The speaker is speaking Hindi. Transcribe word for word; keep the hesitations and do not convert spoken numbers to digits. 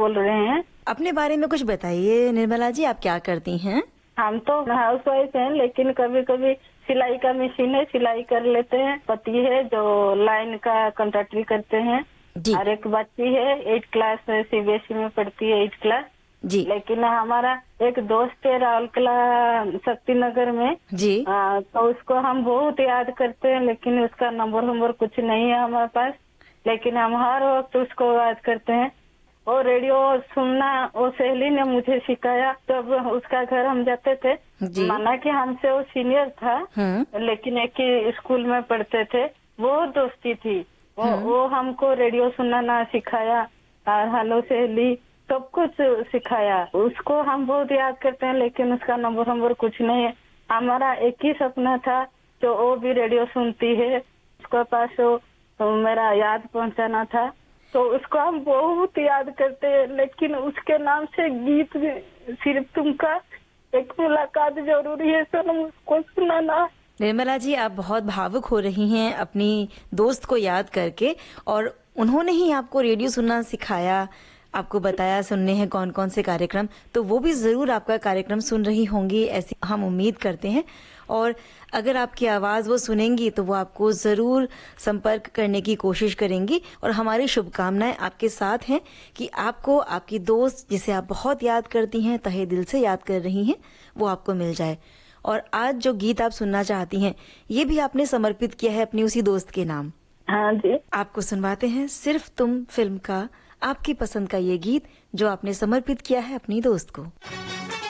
बोल रहे हैं। अपने बारे में कुछ बताइए निर्मला जी, आप क्या करती हैं? हम तो हाउस वाइफ हैं, लेकिन कभी कभी सिलाई का मशीन है, सिलाई कर लेते हैं। पति है जो लाइन का कॉन्ट्रैक्टरी करते हैं जी। और एक बच्ची है एट क्लास में, सीबीएसई में पढ़ती है, एट क्लास जी। लेकिन हमारा एक दोस्त है राउरकेला शक्ति नगर में जी। आ, तो उसको हम बहुत याद करते हैं, लेकिन उसका नंबर नंबर कुछ नहीं है हमारे पास, लेकिन हम हर वक्त उसको याद करते हैं। वो रेडियो सुनना वो सहेली ने मुझे सिखाया, जब उसका घर हम जाते थे। जी। माना कि हमसे वो सीनियर था, हम्म। लेकिन एक ही स्कूल में पढ़ते थे, वो दोस्ती थी। वो, वो हमको रेडियो सुनना सिखाया और हेलो सहेली सब कुछ सिखाया। उसको हम बहुत याद करते हैं, लेकिन उसका नंबर नंबर कुछ नहीं है। हमारा एक ही सपना था जो वो भी रेडियो सुनती है, उसके पास वो तो मेरा याद पहुंचाना था, तो उसको हम बहुत याद करते हैं। लेकिन उसके नाम से गीत सिर्फ तुमका एक मुलाकात जरूरी है सनम, उसको सुनाना। निर्मला जी, आप बहुत भावुक हो रही हैं अपनी दोस्त को याद करके, और उन्होंने ही आपको रेडियो सुनना सिखाया, आपको बताया सुनने हैं कौन कौन से कार्यक्रम, तो वो भी जरूर आपका कार्यक्रम सुन रही होंगी, ऐसी हम उम्मीद करते हैं। और अगर आपकी आवाज वो सुनेंगी तो वो आपको जरूर संपर्क करने की कोशिश करेंगी, और हमारी शुभकामनाएं आपके साथ हैं कि आपको आपकी दोस्त जिसे आप बहुत याद करती हैं, तहे दिल से याद कर रही हैं, वो आपको मिल जाए। और आज जो गीत आप सुनना चाहती हैं ये भी आपने समर्पित किया है अपनी उसी दोस्त के नाम। हाँ जी। आपको सुनवाते हैं सिर्फ तुम फिल्म का आपकी पसंद का ये गीत जो आपने समर्पित किया है अपनी दोस्त को।